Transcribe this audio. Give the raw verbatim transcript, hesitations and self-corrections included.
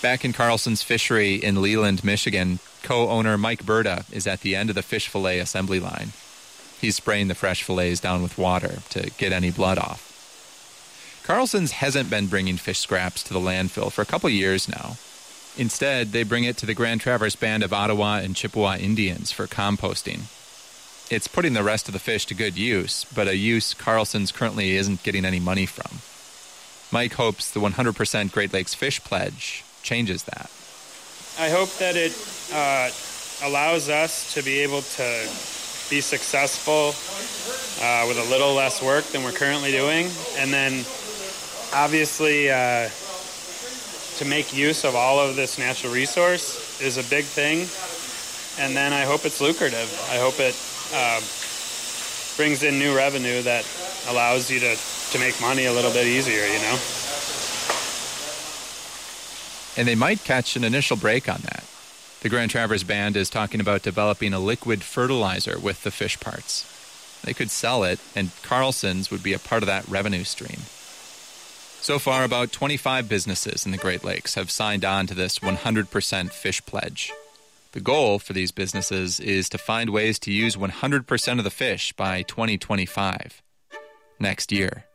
Back in Carlson's Fishery in Leland, Michigan, co-owner Mike Burda is at the end of the fish fillet assembly line. He's spraying the fresh fillets down with water to get any blood off. Carlson's hasn't been bringing fish scraps to the landfill for a couple years now. Instead, they bring it to the Grand Traverse Band of Ottawa and Chippewa Indians for composting. It's putting the rest of the fish to good use, but a use Carlson's currently isn't getting any money from. Mike hopes the one hundred percent Great Lakes Fish Pledge changes that. I hope that it uh, allows us to be able to be successful uh, with a little less work than we're currently doing, and then obviously uh, to make use of all of this natural resource is a big thing, and then I hope it's lucrative. I hope it uh, brings in new revenue that allows you to, to make money a little bit easier, you know? And they might catch an initial break on that. The Grand Traverse Band is talking about developing a liquid fertilizer with the fish parts. They could sell it, and Carlson's would be a part of that revenue stream. So far, about twenty-five businesses in the Great Lakes have signed on to this one hundred percent fish pledge. The goal for these businesses is to find ways to use one hundred percent of the fish by twenty twenty-five, next year.